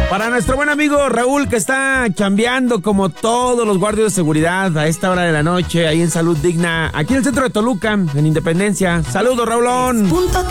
Para nuestro buen amigo Raúl, que está chambeando como todos los guardias de seguridad a esta hora de la noche, ahí en Salud Digna, aquí en el centro de Toluca, en Independencia. Saludos, Raulón.